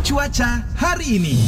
cuaca hari ini.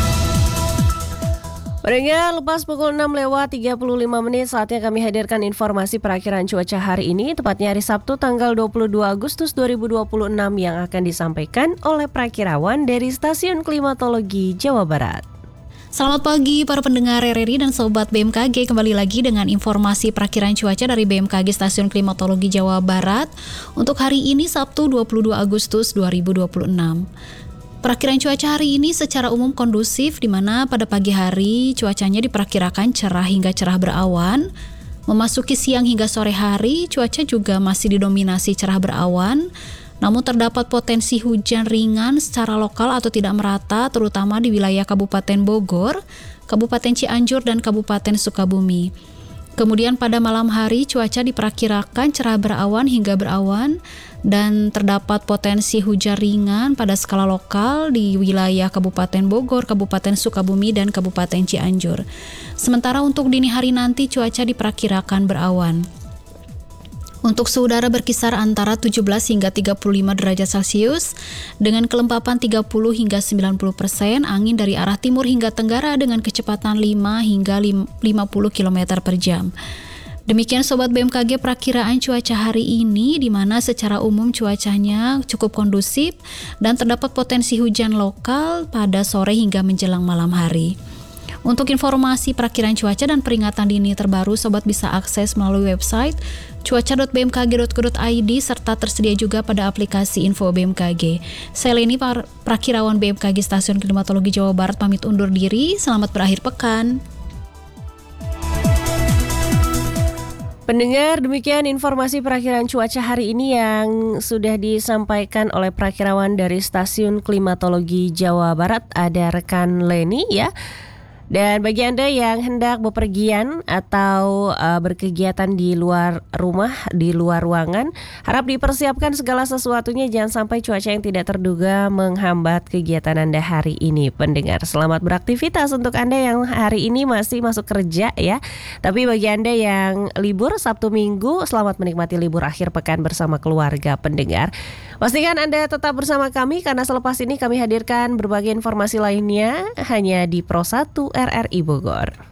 Pendengar, lepas pukul 6:35 saatnya kami hadirkan informasi perakiraan cuaca hari ini, tepatnya hari Sabtu tanggal 22 Agustus 2026 yang akan disampaikan oleh perakirawan dari Stasiun Klimatologi Jawa Barat. Selamat pagi para pendengar RRI dan Sobat BMKG, kembali lagi dengan informasi perakiraan cuaca dari BMKG Stasiun Klimatologi Jawa Barat untuk hari ini Sabtu 22 Agustus 2026. Perakiraan cuaca hari ini secara umum kondusif, di mana pada pagi hari cuacanya diperkirakan cerah hingga cerah berawan. Memasuki siang hingga sore hari, cuaca juga masih didominasi cerah berawan. Namun terdapat potensi hujan ringan secara lokal atau tidak merata, terutama di wilayah Kabupaten Bogor, Kabupaten Cianjur, dan Kabupaten Sukabumi. Kemudian pada malam hari cuaca diperkirakan cerah berawan hingga berawan dan terdapat potensi hujan ringan pada skala lokal di wilayah Kabupaten Bogor, Kabupaten Sukabumi, dan Kabupaten Cianjur. Sementara untuk dini hari nanti cuaca diperkirakan berawan. Untuk suhu udara berkisar antara 17 hingga 35 derajat Celcius dengan kelembapan 30 hingga 90%, angin dari arah timur hingga tenggara dengan kecepatan 5 hingga 50 km per jam. Demikian Sobat BMKG perakiraan cuaca hari ini, di mana secara umum cuacanya cukup kondusif dan terdapat potensi hujan lokal pada sore hingga menjelang malam hari. Untuk informasi perakiraan cuaca dan peringatan dini terbaru, Sobat bisa akses melalui website cuaca.bmkg.go.id serta tersedia juga pada aplikasi Info BMKG. Saya Leni, perakirawan BMKG Stasiun Klimatologi Jawa Barat, pamit undur diri. Selamat berakhir pekan. Pendengar, demikian informasi perakiraan cuaca hari ini yang sudah disampaikan oleh perakirawan dari Stasiun Klimatologi Jawa Barat. Ada rekan Leni ya. Dan bagi Anda yang hendak bepergian atau berkegiatan di luar rumah, di luar ruangan, harap dipersiapkan segala sesuatunya, jangan sampai cuaca yang tidak terduga menghambat kegiatan Anda hari ini. Pendengar, selamat beraktivitas untuk Anda yang hari ini masih masuk kerja ya. Tapi bagi Anda yang libur Sabtu Minggu, selamat menikmati libur akhir pekan bersama keluarga. Pendengar, pastikan Anda tetap bersama kami karena selepas ini kami hadirkan berbagai informasi lainnya hanya di Pro 1 RRI Bogor.